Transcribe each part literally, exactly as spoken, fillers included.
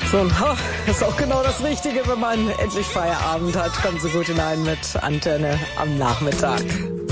So, na, ist auch genau das Richtige, wenn man endlich Feierabend hat. Kommt so gut hinein mit Antenne am Nachmittag.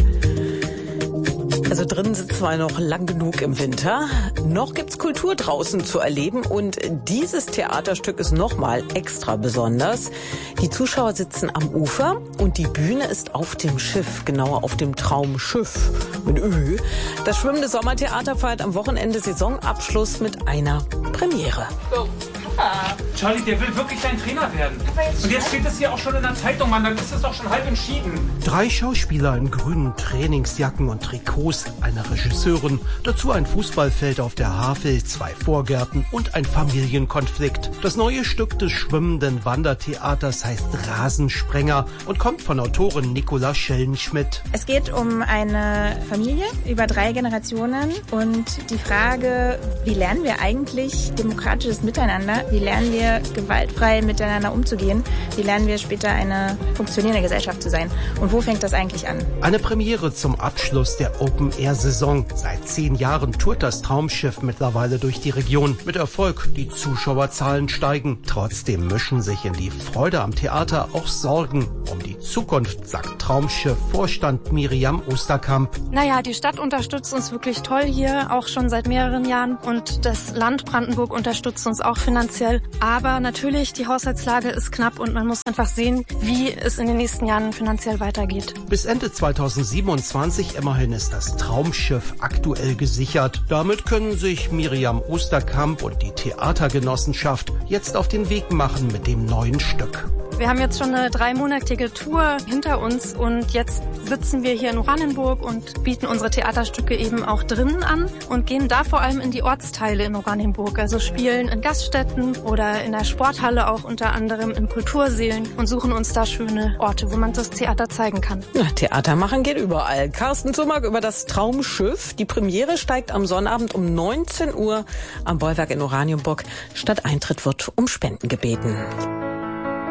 Also drin sitzen wir noch lang genug im Winter. Noch gibt's Kultur draußen zu erleben und dieses Theaterstück ist nochmal extra besonders. Die Zuschauer sitzen am Ufer und die Bühne ist auf dem Schiff, genauer auf dem Traumschiff mit Ö. Das Schwimmende Sommertheater feiert am Wochenende Saisonabschluss mit einer Premiere. So. Ah. Charlie, der will wirklich dein Trainer werden. Jetzt und jetzt steht es hier auch schon in der Zeitung, Mann, dann ist es doch schon halb entschieden. Drei Schauspieler in grünen Trainingsjacken und Trikots, eine Regisseurin, dazu ein Fußballfeld auf der Havel, zwei Vorgärten und ein Familienkonflikt. Das neue Stück des schwimmenden Wandertheaters heißt Rasensprenger und kommt von Autorin Nicola Schellenschmidt. Es geht um eine Familie über drei Generationen und die Frage, wie lernen wir eigentlich demokratisches Miteinander? Wie lernen wir gewaltfrei miteinander umzugehen? Wie lernen wir später eine funktionierende Gesellschaft zu sein? Und wo fängt das eigentlich an? Eine Premiere zum Abschluss der Open-Air-Saison. Seit zehn Jahren tourt das Traumschiff mittlerweile durch die Region. Mit Erfolg, die Zuschauerzahlen steigen. Trotzdem mischen sich in die Freude am Theater auch Sorgen um die Zukunft, sagt Traumschiff-Vorstand Miriam Osterkamp. Naja, die Stadt unterstützt uns wirklich toll hier, auch schon seit mehreren Jahren. Und das Land Brandenburg unterstützt uns auch finanziell. Aber natürlich, die Haushaltslage ist knapp und man muss einfach sehen, wie es in den nächsten Jahren finanziell weitergeht. Bis Ende zweitausendsiebenundzwanzig immerhin ist das Traumschiff aktuell gesichert. Damit können sich Miriam Osterkamp und die Theatergenossenschaft jetzt auf den Weg machen mit dem neuen Stück. Wir haben jetzt schon eine dreimonatige Tour hinter uns und jetzt sitzen wir hier in Oranienburg und bieten unsere Theaterstücke eben auch drinnen an und gehen da vor allem in die Ortsteile in Oranienburg, also spielen in Gaststätten oder in der Sporthalle auch unter anderem in Kultursälen und suchen uns da schöne Orte, wo man das Theater zeigen kann. Ja, Theater machen geht überall. Carsten Zumack über das Traumschiff. Die Premiere steigt am Sonnabend um neunzehn Uhr am Bollwerk in Oranienburg. Statt Eintritt wird um Spenden gebeten.